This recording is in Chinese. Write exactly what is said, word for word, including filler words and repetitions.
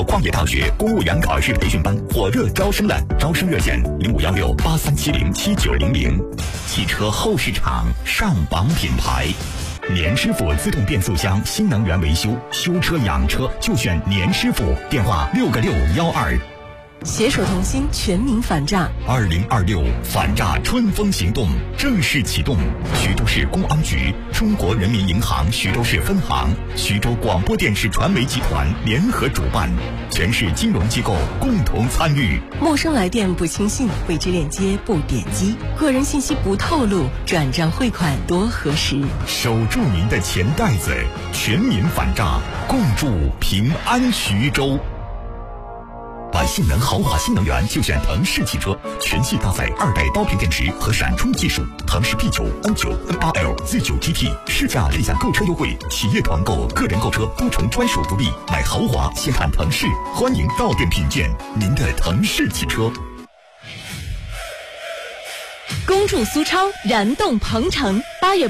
矿业大学公务员考试培训班火热招生了，招生热线零五幺六八三七零七九零零。汽车后市场上榜品牌，年师傅自动变速箱新能源维修，修车养车就选年师傅，电话六个六幺二。 携手同心，全民反诈。 二零二六反诈春风行动正式启动，徐州市公安局、中国人民银行徐州市分行、徐州广播电视传媒集团联合主办，全市金融机构共同参与。 陌生来电不轻信，未知链接不点击，个人信息不透露，转账汇款多核实。 守住您的钱袋子，全民反诈，共筑平安徐州。把性能豪华新能源就选腾势汽车，全系搭载二代刀片电池和闪充技术，腾势 P 九、N 九、N 八 L、Z 九 G T 试驾立享购车优惠，企业团购、个人购车多重专属福利。买豪华先看腾势，欢迎到店品鉴您的腾势汽车。 恭祝苏超燃动鹏程，八月